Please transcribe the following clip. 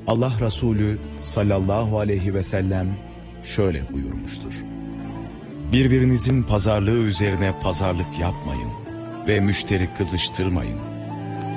Allah Resulü sallallahu aleyhi ve sellem şöyle buyurmuştur: birbirinizin pazarlığı üzerine pazarlık yapmayın ve müşteri kızıştırmayın.